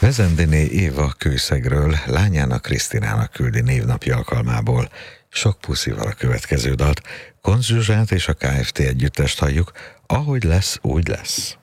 Vezendiné Éva Kőszegről lányának Krisztinának küldi névnapja alkalmából. Sok puszival a következő dalt. Konz Zsuzsát és a Kft. Együttest halljuk, ahogy lesz, úgy lesz.